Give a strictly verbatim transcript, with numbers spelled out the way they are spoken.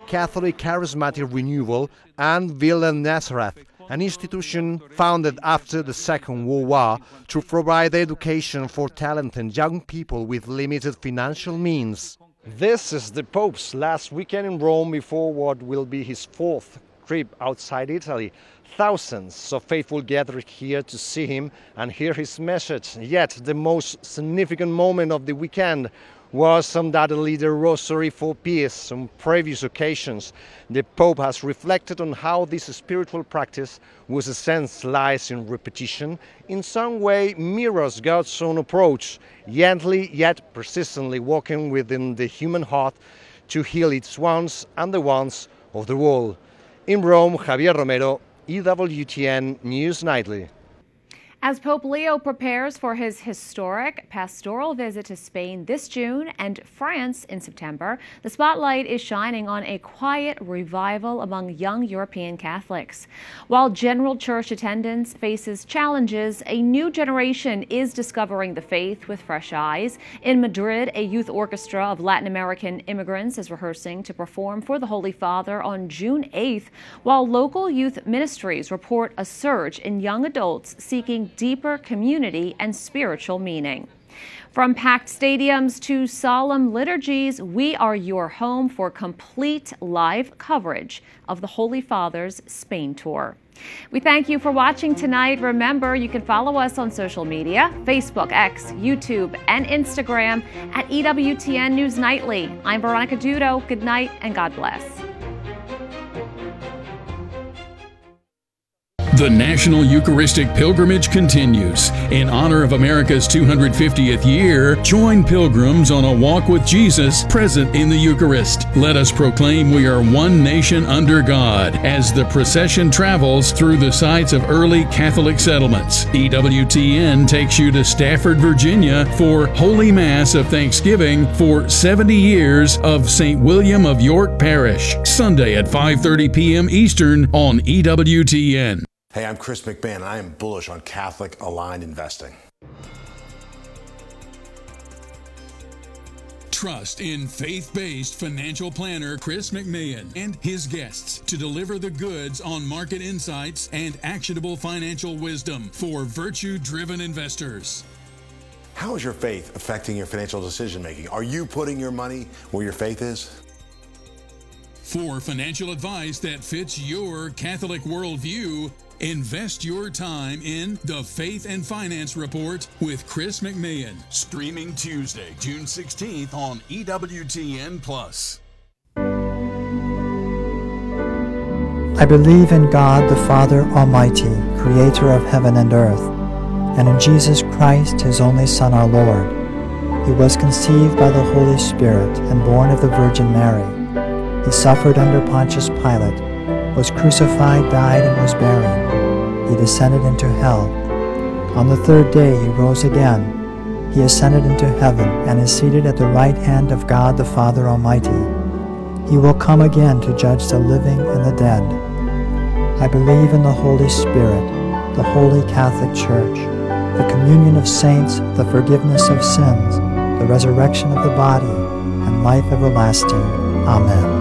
Catholic Charismatic Renewal and Villa Nazareth, an institution founded after the Second World War to provide education for talented young people with limited financial means. This is the Pope's last weekend in Rome before what will be his fourth trip outside Italy. Thousands of faithful gathered here to see him and hear his message. Yet the most significant moment of the weekend was undoubtedly the Rosary for Peace. On previous occasions, the Pope has reflected on how this spiritual practice, whose essence lies in repetition, in some way mirrors God's own approach, gently yet persistently walking within the human heart to heal its wounds and the wounds of the world. In Rome, Javier Romero, E W T N News Nightly. As Pope Leo prepares for his historic pastoral visit to Spain this June and France in September, the spotlight is shining on a quiet revival among young European Catholics. While general church attendance faces challenges, a new generation is discovering the faith with fresh eyes. In Madrid, a youth orchestra of Latin American immigrants is rehearsing to perform for the Holy Father on June eighth, while local youth ministries report a surge in young adults seeking deeper community and spiritual meaning. From packed stadiums to solemn liturgies, we are your home for complete live coverage of the Holy Father's Spain tour. We thank you for watching tonight. Remember, you can follow us on social media, Facebook, X, YouTube, and Instagram at E W T N News Nightly. I'm Veronica Dudo. Good night and God bless. The National Eucharistic Pilgrimage continues. In honor of America's two hundred fiftieth year, join pilgrims on a walk with Jesus present in the Eucharist. Let us proclaim we are one nation under God as the procession travels through the sites of early Catholic settlements. E W T N takes you to Stafford, Virginia for Holy Mass of Thanksgiving for seventy years of Saint William of York Parish, Sunday at five thirty p.m. Eastern on E W T N. Hey, I'm Chris McMahon, and I am bullish on Catholic-aligned investing. Trust in faith-based financial planner Chris McMahon and his guests to deliver the goods on market insights and actionable financial wisdom for virtue-driven investors. How is your faith affecting your financial decision-making? Are you putting your money where your faith is? For financial advice that fits your Catholic worldview, invest your time in the Faith and Finance Report with Chris McMahon, streaming Tuesday, June sixteenth on E W T N plus. I believe in God, the Father Almighty, creator of heaven and earth, and in Jesus Christ, his only Son, our Lord. He was conceived by the Holy Spirit and born of the Virgin Mary. He suffered under Pontius Pilate, was crucified, died, and was buried. He descended into hell. On the third day he rose again. He ascended into heaven and is seated at the right hand of God the Father Almighty. He will come again to judge the living and the dead. I believe in the Holy Spirit, the Holy Catholic Church, the communion of saints, the forgiveness of sins, the resurrection of the body, and life everlasting. Amen.